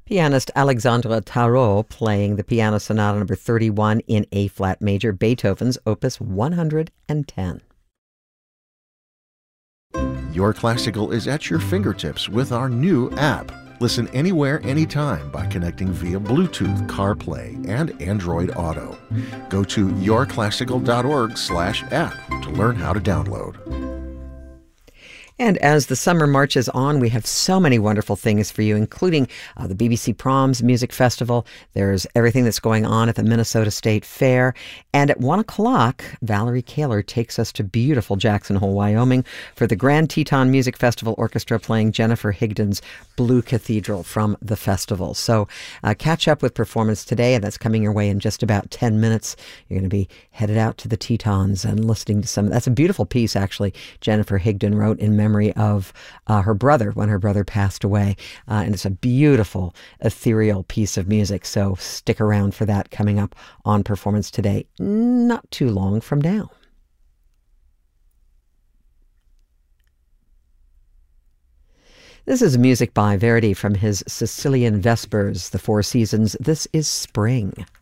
Pianist Alexandre Tarot playing the Piano Sonata number 31 in A-flat major, Beethoven's Opus 110. Your Classical is at your fingertips with our new app. Listen anywhere, anytime by connecting via Bluetooth, CarPlay, and Android Auto. Go to yourclassical.org/app to learn how to download. And as the summer marches on, we have so many wonderful things for you, including the BBC Proms Music Festival. There's everything that's going on at the Minnesota State Fair. And at 1 o'clock, Valerie Kaler takes us to beautiful Jackson Hole, Wyoming for the Grand Teton Music Festival Orchestra playing Jennifer Higdon's Blue Cathedral from the festival. So catch up with performance today, and that's coming your way in just about 10 minutes. You're going to be headed out to the Tetons and listening to some. That's a beautiful piece, actually, Jennifer Higdon wrote in memory of her brother when her brother passed away. And it's a beautiful, ethereal piece of music. So stick around for that coming up on Performance Today, not too long from now. This is music by Verdi from his Sicilian Vespers, the Four Seasons. This is Spring.